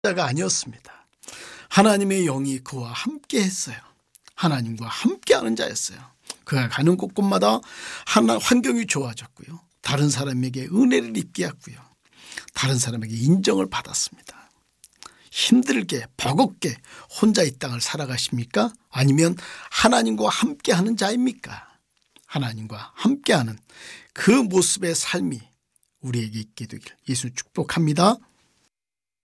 자가 아니었습니다. 하나님의 영이 그와 함께 했어요. 하나님과 함께하는 자였어요. 그가 가는 곳곳마다 환경이 좋아졌고요. 다른 사람에게 은혜를 입게 했고요. 다른 사람에게 인정을 받았습니다. 힘들게 버겁게 혼자 이 땅을 살아가십니까? 아니면 하나님과 함께하는 자입니까? 하나님과 함께하는 그 모습의 삶이 우리에게 있게 되기를 예수 축복합니다.